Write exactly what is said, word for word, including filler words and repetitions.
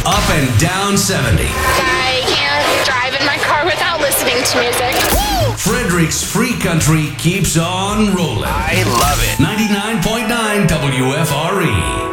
Up and down seventy. I can't drive in my car without listening to music. Frederick's Free Country keeps on rolling. I love it. ninety-nine point nine W F R E.